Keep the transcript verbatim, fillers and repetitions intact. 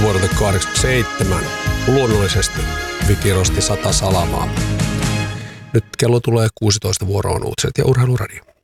vuodelta kahdeksankymmentäseitsemän. Luonnollisesti Vikirosti sata salamaa. Nyt kello tulee kuusitoista, vuoroon uutiset ja Urheiluradio.